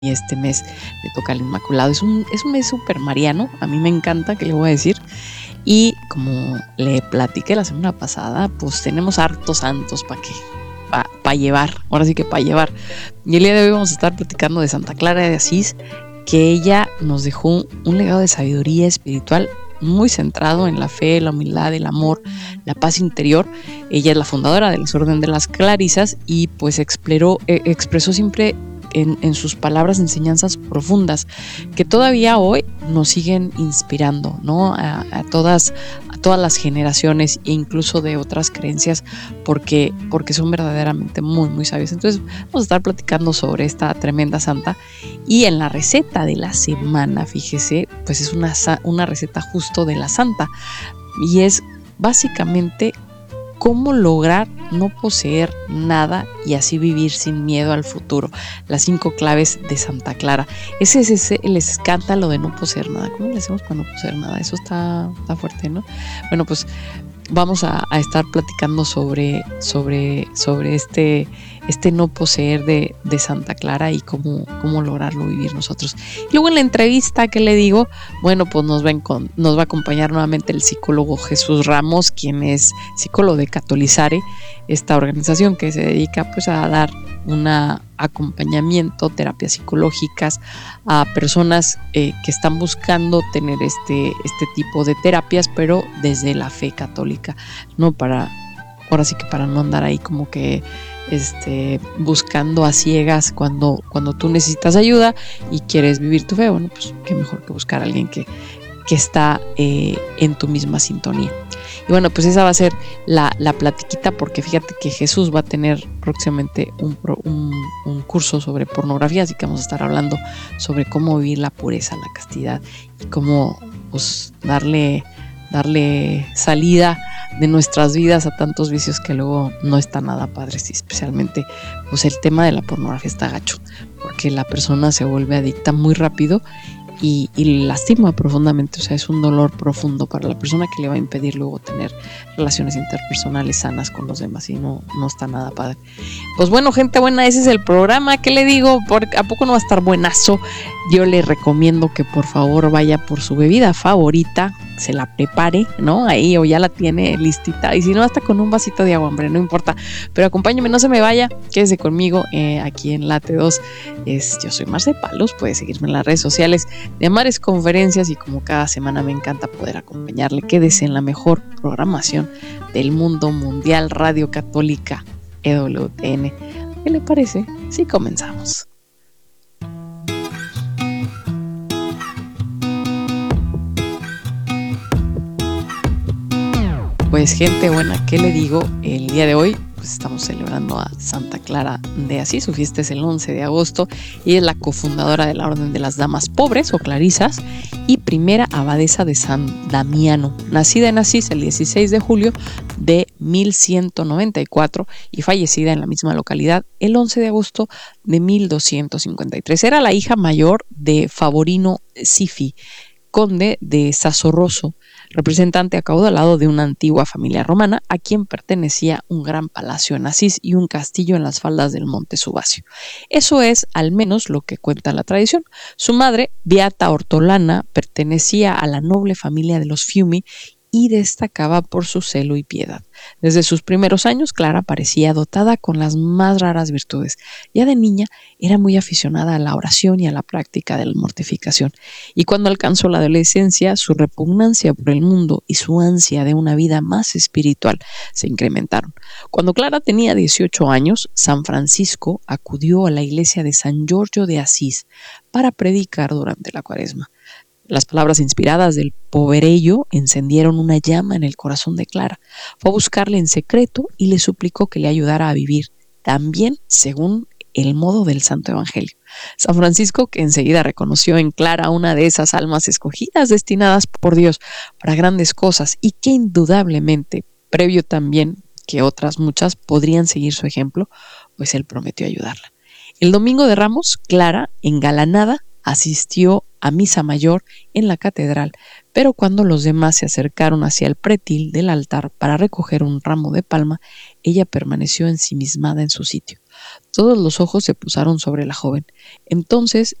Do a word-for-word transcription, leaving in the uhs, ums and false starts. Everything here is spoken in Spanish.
y este mes le toca al Inmaculado. Es un, es un mes súper mariano, a mí me encanta, ¿qué le voy a decir? Y como le platiqué la semana pasada, pues tenemos hartos santos para que para pa llevar, ahora sí que para llevar. Y el día de hoy vamos a estar platicando de Santa Clara de Asís, que ella nos dejó un legado de sabiduría espiritual muy centrado en la fe, la humildad, el amor, la paz interior. Ella es la fundadora del Orden de las Clarisas y pues exploró, eh, expresó siempre En, en sus palabras enseñanzas profundas que todavía hoy nos siguen inspirando, ¿no? A, a todas a todas las generaciones e incluso de otras creencias, porque, porque son verdaderamente muy muy sabios. Entonces vamos a estar platicando sobre esta tremenda santa, y en la receta de la semana, fíjese, pues es una, una receta justo de la santa, y es básicamente cómo lograr no poseer nada y así vivir sin miedo al futuro. Las cinco claves de Santa Clara. Ese es ese, el escándalo de no poseer nada. ¿Cómo le hacemos para no poseer nada? Eso está, está fuerte, ¿no? Bueno, pues vamos a, a estar platicando sobre, sobre, sobre este, este no poseer de, de Santa Clara y cómo, cómo lograrlo vivir nosotros. Y luego en la entrevista, ¿qué le digo? Bueno, pues nos va, con, nos va a acompañar nuevamente el psicólogo Jesús Ramos, quien es psicólogo de Catolizare, esta organización que se dedica pues a dar un acompañamiento, terapias psicológicas a personas eh, que están buscando tener este, este tipo de terapias, pero desde la fe católica, no para, ahora sí que para no andar ahí como que este, buscando a ciegas cuando, cuando tú necesitas ayuda y quieres vivir tu fe. Bueno, pues qué mejor que buscar a alguien que, que está eh, en tu misma sintonía. Y bueno, pues esa va a ser la, la platiquita, porque fíjate que Jesús va a tener próximamente un, un, un curso sobre pornografía, así que vamos a estar hablando sobre cómo vivir la pureza, la castidad y cómo pues darle, darle salida de nuestras vidas a tantos vicios que luego no está nada padres, y especialmente pues el tema de la pornografía está gacho, porque la persona se vuelve adicta muy rápido Y, y lastima profundamente, o sea, es un dolor profundo para la persona que le va a impedir luego tener relaciones interpersonales sanas con los demás, y no, no está nada padre. Pues bueno, gente buena, ese es el programa. ¿Qué le digo? ¿Por, ¿A poco no va a estar buenazo? Yo le recomiendo que por favor vaya por su bebida favorita, se la prepare, ¿no? Ahí, o ya la tiene listita, y si no, hasta con un vasito de agua, hombre, no importa, pero acompáñeme, no se me vaya, quédese conmigo eh, aquí en Late dos. Es, yo soy Marce Palos, puede seguirme en las redes sociales de Mares Conferencias, y como cada semana me encanta poder acompañarle. Quédese en la mejor programación del mundo mundial, Radio Católica E W T N. ¿Qué le parece? Sí, comenzamos. Pues gente buena, ¿qué le digo? El día de hoy pues estamos celebrando a Santa Clara de Asís. Su fiesta es el once de agosto y es la cofundadora de la Orden de las Damas Pobres o Clarisas y primera abadesa de San Damiano, nacida en Asís el dieciséis de julio de mil ciento noventa y cuatro y fallecida en la misma localidad el once de agosto de mil doscientos cincuenta y tres. Era la hija mayor de Favorino Sifi, conde de Sassorroso, representante acaudalado de una antigua familia romana a quien pertenecía un gran palacio en Asís y un castillo en las faldas del monte Subasio. Eso es al menos lo que cuenta la tradición. Su madre, Beata Ortolana, pertenecía a la noble familia de los Fiumi y destacaba por su celo y piedad. Desde sus primeros años, Clara parecía dotada con las más raras virtudes. Ya de niña era muy aficionada a la oración y a la práctica de la mortificación, y cuando alcanzó la adolescencia, su repugnancia por el mundo y su ansia de una vida más espiritual se incrementaron. Cuando Clara tenía dieciocho años, San Francisco acudió a la iglesia de San Giorgio de Asís para predicar durante la Cuaresma. Las palabras inspiradas del poverello encendieron una llama en el corazón de Clara. Fue a buscarle en secreto y le suplicó que le ayudara a vivir también según el modo del Santo Evangelio. San Francisco, que enseguida reconoció en Clara una de esas almas escogidas destinadas por Dios para grandes cosas y que indudablemente, previo también que otras muchas podrían seguir su ejemplo, pues él prometió ayudarla. El domingo de Ramos, Clara, engalanada, asistió a misa mayor en la catedral, pero cuando los demás se acercaron hacia el pretil del altar para recoger un ramo de palma, ella permaneció ensimismada en su sitio. Todos los ojos se posaron sobre la joven. Entonces